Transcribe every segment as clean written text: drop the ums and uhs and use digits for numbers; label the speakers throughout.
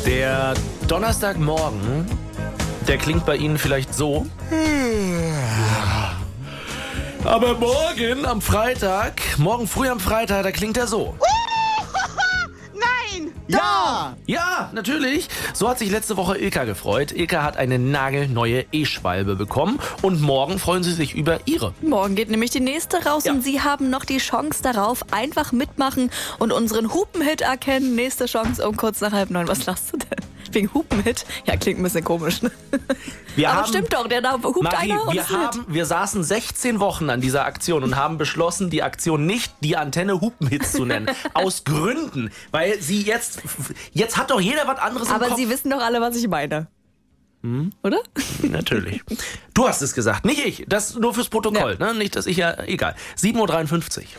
Speaker 1: Der Donnerstagmorgen, der klingt bei Ihnen vielleicht so. Aber morgen früh am Freitag, da klingt er so.
Speaker 2: Nein!
Speaker 3: Ja!
Speaker 1: Ja, natürlich. So hat sich letzte Woche Ilka gefreut. Ilka hat eine nagelneue E-Schwalbe bekommen und morgen freuen sie sich über ihre.
Speaker 4: Morgen geht nämlich die nächste raus
Speaker 1: Ja.
Speaker 4: und Sie haben noch die Chance darauf. Einfach mitmachen und unseren Hupenhit erkennen. Nächste Chance um kurz nach 8:30. Was lachst du denn? Wegen Hupenhit? Ja, klingt ein bisschen komisch. Ne? Aber stimmt doch, da hupt
Speaker 1: Marie,
Speaker 4: einer und ist mit.
Speaker 1: wir saßen 16 Wochen an dieser Aktion und haben beschlossen, die Aktion nicht die Antenne Hupenhits zu nennen. Aus Gründen. Weil sie jetzt hat doch jeder was anderes im
Speaker 4: Aber
Speaker 1: Kopf.
Speaker 4: Sie wissen doch alle, was ich meine. Oder?
Speaker 1: Natürlich. Du hast es gesagt, nicht ich. Das nur fürs Protokoll. Ne? Nicht, dass ich ja... Egal. 7:53 Uhr.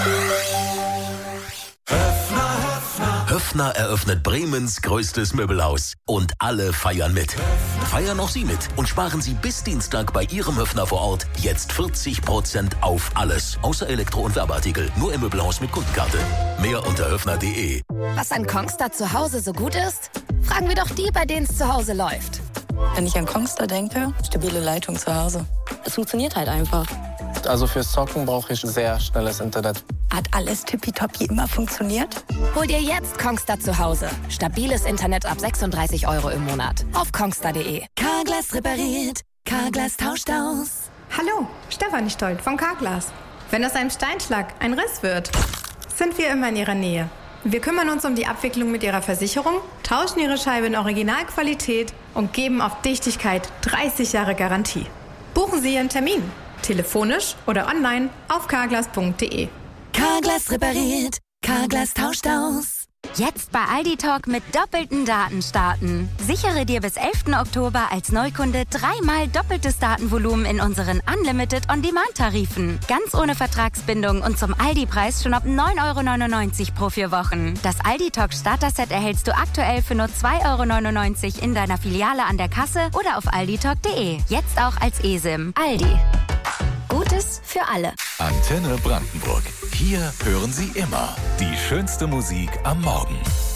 Speaker 5: Höffner eröffnet Bremens größtes Möbelhaus. Und alle feiern mit. Feiern auch Sie mit und sparen Sie bis Dienstag bei Ihrem Höffner vor Ort jetzt 40% auf alles. Außer Elektro- und Werbeartikel. Nur im Möbelhaus mit Kundenkarte. Mehr unter höffner.de.
Speaker 6: Was an Kongstar zu Hause so gut ist? Fragen wir doch die, bei denen es zu Hause läuft.
Speaker 7: Wenn ich an Kongstar denke, stabile Leitung zu Hause. Es funktioniert halt einfach.
Speaker 8: Also fürs Zocken brauche ich sehr schnelles Internet.
Speaker 7: Hat alles tippitoppi immer funktioniert?
Speaker 6: Hol dir jetzt Kongstar zu Hause. Stabiles Internet ab 36 € im Monat. Auf kongstar.de.
Speaker 9: Carglass repariert. Carglass tauscht aus.
Speaker 10: Hallo, Stefanie Stolt von Carglass. Wenn aus einem Steinschlag ein Riss wird, sind wir immer in Ihrer Nähe. Wir kümmern uns um die Abwicklung mit Ihrer Versicherung, tauschen Ihre Scheibe in Originalqualität und geben auf Dichtigkeit 30 Jahre Garantie. Buchen Sie Ihren Termin. Telefonisch oder online auf carglass.de.
Speaker 9: Carglass repariert. Carglass tauscht aus.
Speaker 11: Jetzt bei Aldi Talk mit doppelten Daten starten. Sichere dir bis 11. Oktober als Neukunde 3-mal doppeltes Datenvolumen in unseren Unlimited On-Demand-Tarifen. Ganz ohne Vertragsbindung und zum Aldi-Preis schon ab 9,99 € pro 4 Wochen. Das Aldi Talk Starter-Set erhältst du aktuell für nur 2,99 € in deiner Filiale an der Kasse oder auf alditalk.de. Jetzt auch als eSIM. Aldi. Gutes für alle.
Speaker 12: Antenne Brandenburg. Hier hören Sie immer die schönste Musik am Morgen.